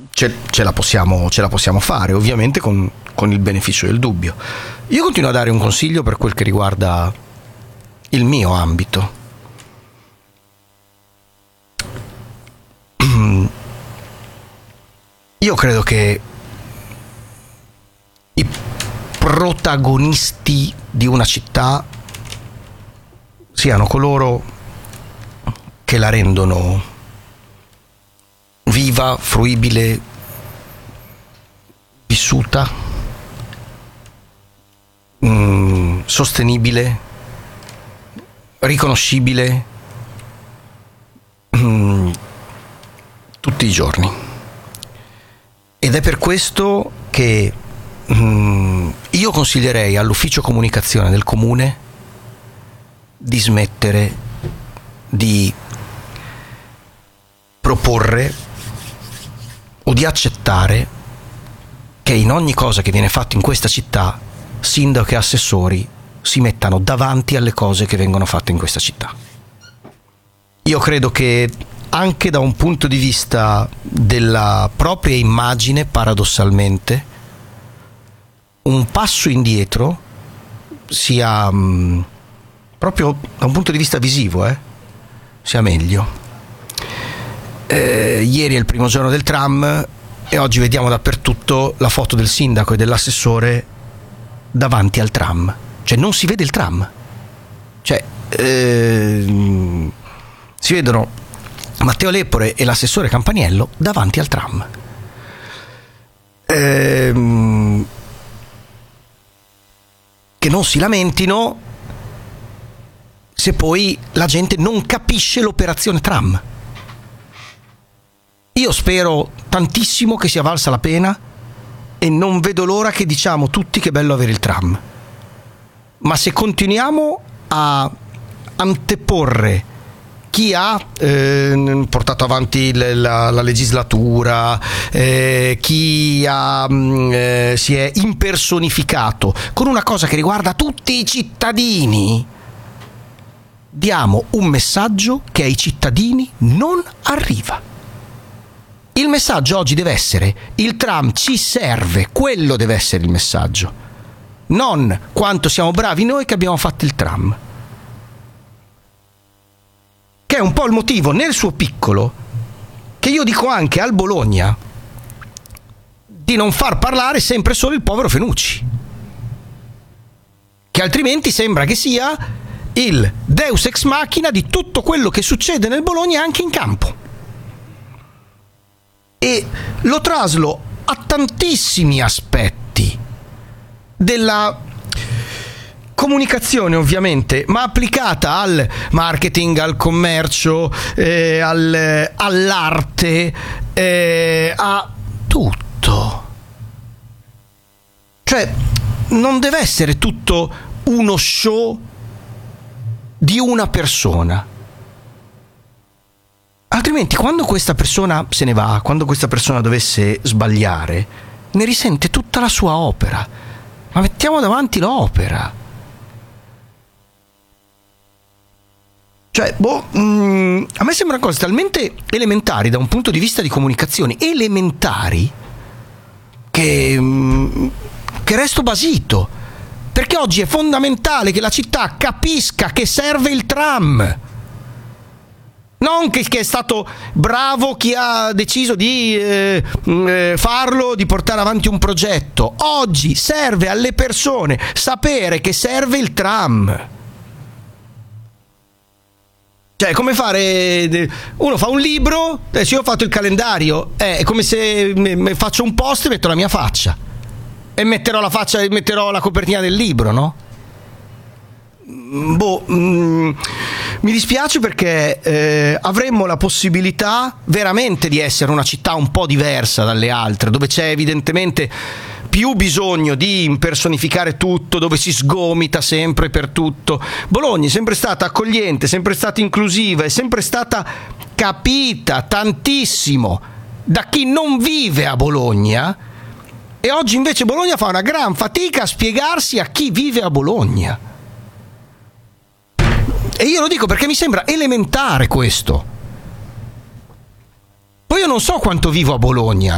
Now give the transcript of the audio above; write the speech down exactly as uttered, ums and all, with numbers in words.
ce, ce, la possiamo, ce la possiamo fare, ovviamente con, con il beneficio del dubbio. Io continuo a dare un consiglio per quel che riguarda il mio ambito. Io credo che i protagonisti di una città siano coloro che la rendono viva, fruibile, vissuta, mh, sostenibile, riconoscibile mh, tutti i giorni. Ed è per questo che mh, io consiglierei all'ufficio comunicazione del comune di smettere di proporre o di accettare che in ogni cosa che viene fatto in questa città sindaco e assessori si mettano davanti alle cose che vengono fatte in questa città. Io credo che anche da un punto di vista della propria immagine, paradossalmente, un passo indietro sia mh, proprio da un punto di vista visivo, eh, sia meglio. Eh, ieri è il primo giorno del tram e oggi vediamo dappertutto la foto del sindaco e dell'assessore davanti al tram, cioè non si vede il tram, cioè eh, si vedono Matteo Lepore e l'assessore Campaniello davanti al tram. Ehm, che non si lamentino se poi la gente non capisce l'operazione tram. Io spero tantissimo che sia valsa la pena e non vedo l'ora che diciamo tutti che bello avere il tram. Ma se continuiamo a anteporre chi ha eh, portato avanti la, la legislatura, eh, chi ha, mh, eh, si è impersonificato con una cosa che riguarda tutti i cittadini, diamo un messaggio che ai cittadini non arriva. Il messaggio oggi deve essere: il tram ci serve, quello deve essere il messaggio, non quanto siamo bravi noi che abbiamo fatto il tram. Che è un po' il motivo, nel suo piccolo, che io dico anche al Bologna di non far parlare sempre solo il povero Fenucci, che altrimenti sembra che sia il deus ex machina di tutto quello che succede nel Bologna anche in campo. E lo traslo a tantissimi aspetti della comunicazione, ovviamente, ma applicata al marketing, al commercio, eh, al, all'arte, eh, a tutto. Cioè, non deve essere tutto uno show di una persona. Altrimenti, quando questa persona se ne va, quando questa persona dovesse sbagliare, ne risente tutta la sua opera. Ma mettiamo davanti l'opera. Cioè, boh, mh, a me sembrano cose talmente elementari da un punto di vista di comunicazione, elementari, che, mh, che resto basito. Perché oggi è fondamentale che la città capisca che serve il tram. Non che, che è stato bravo chi ha deciso di eh, eh, farlo, di portare avanti un progetto. Oggi serve alle persone sapere che serve il tram. Cioè, come fare, uno fa un libro, adesso io ho fatto il calendario, è come se faccio un post e metto la mia faccia e metterò la faccia e metterò la copertina del libro, no? Boh, mm, mi dispiace perché eh, avremmo la possibilità veramente di essere una città un po' diversa dalle altre, dove c'è evidentemente più bisogno di impersonificare tutto, dove si sgomita sempre per tutto. Bologna è sempre stata accogliente, sempre stata inclusiva, è sempre stata capita tantissimo da chi non vive a Bologna, e oggi invece Bologna fa una gran fatica a spiegarsi a chi vive a Bologna. E io lo dico perché mi sembra elementare questo. Poi io non so quanto vivo a Bologna,